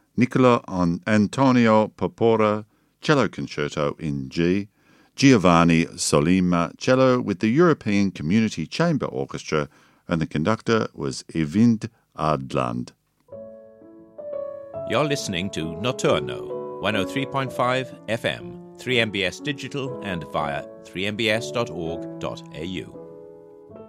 Nicola Antonio Porpora, cello concerto in G, Giovanni Solima, cello with the European Community Chamber Orchestra, and the conductor was Eyvind Adland. You're listening to Notturno, 103.5 FM, 3MBS Digital and via 3mbs.org.au.